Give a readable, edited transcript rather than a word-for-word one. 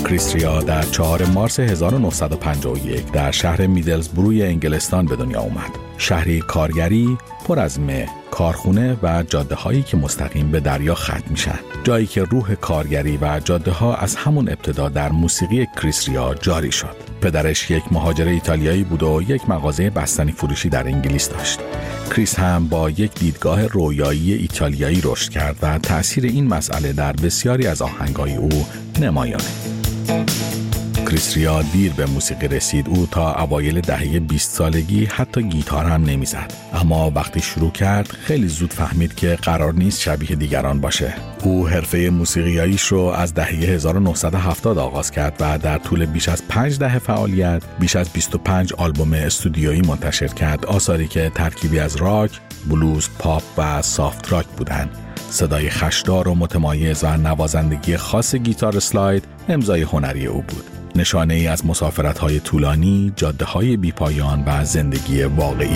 کریس ریا در 4 مارس 1951 در شهر میدلزبروی انگلستان به دنیا اومد. شهری کارگری پر از مه، کارخونه و جاده هایی که مستقیم به دریا ختم میشن. جایی که روح کارگری و جاده ها از همون ابتدا در موسیقی کریس ریا جاری شد. پدرش یک مهاجر ایتالیایی بود و یک مغازه بستنی فروشی در انگلیس داشت. کریس هم با یک دیدگاه رویایی ایتالیایی رشد کرد و تأثیر این مسئله در بسیاری از آهنگ‌های او نمایانه. کریس ریا دیر به موسیقی رسید. او تا اوایل دهه 20 سالگی حتی گیتار هم نمیزد. اما وقتی شروع کرد خیلی زود فهمید که قرار نیست شبیه دیگران باشه. او حرفه موسیقیاییش رو از دهه 1970 آغاز کرد و در طول بیش از 5 دهه فعالیت بیش از 25 آلبوم استودیویی منتشر کرد. آثاری که ترکیبی از راک، بلوز، پاپ و سافت راک بودند. صدای خشدار و متمایز و نوازندگی خاص گیتار اسلاید امضای هنری او بود. نشانه ای از مسافرت‌های طولانی، جاده‌های بی‌پایان و زندگی واقعی